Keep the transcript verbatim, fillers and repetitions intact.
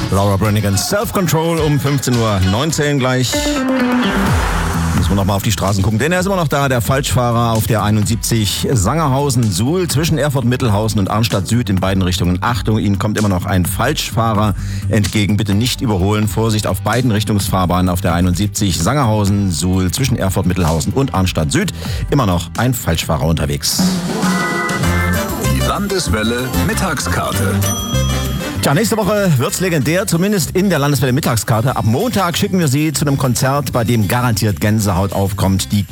Laura Branigan, Self-Control um fünfzehn Uhr neunzehn gleich. Müssen wir nochmal auf die Straßen gucken, denn er ist immer noch da, der Falschfahrer auf der einundsiebzig Sangerhausen-Suhl zwischen Erfurt-Mittelhausen und Arnstadt Süd in beiden Richtungen. Achtung, Ihnen kommt immer noch ein Falschfahrer entgegen. Bitte nicht überholen. Vorsicht auf beiden Richtungsfahrbahnen auf der einundsiebzig Sangerhausen-Suhl zwischen Erfurt-Mittelhausen und Arnstadt Süd. Immer noch ein Falschfahrer unterwegs. Die Landeswelle Mittagskarte. Tja, nächste Woche wird's legendär, zumindest in der Landeswelle Mittagskarte. Ab Montag schicken wir Sie zu einem Konzert, bei dem garantiert Gänsehaut aufkommt. Die